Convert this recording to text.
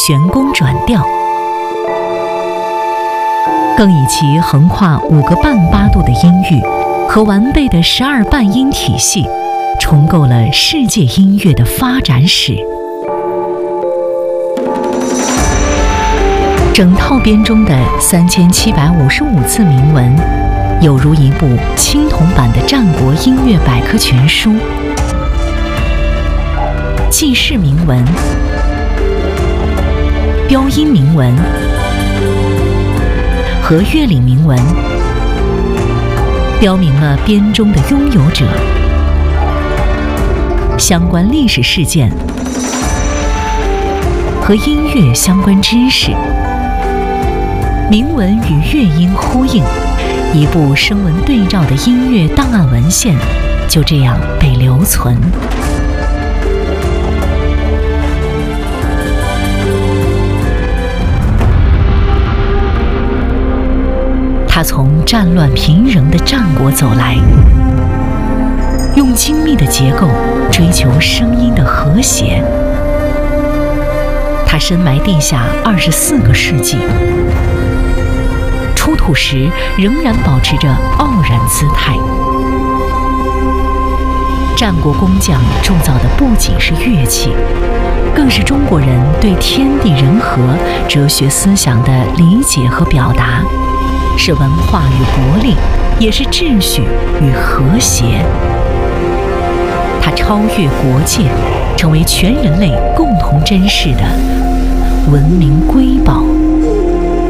旋弓转调，更以其横跨5个半八度的音域和完备的12半音体系，重构了世界音乐的发展史。整套编钟的3755字铭文，有如一部青铜版的战国音乐百科全书。记事铭文、标音铭文和乐理铭文，标明了编钟的拥有者、相关历史事件和音乐相关知识。铭文与乐音呼应，一部声纹对照的音乐档案文献就这样被留存。他从战乱频仍的战国走来，用精密的结构追求声音的和谐。他深埋地下24个世纪，出土时仍然保持着傲然姿态。战国工匠铸造的不仅是乐器，更是中国人对天地人和哲学思想的理解和表达，是文化与国力，也是秩序与和谐。它超越国界，成为全人类共同珍视的文明瑰宝。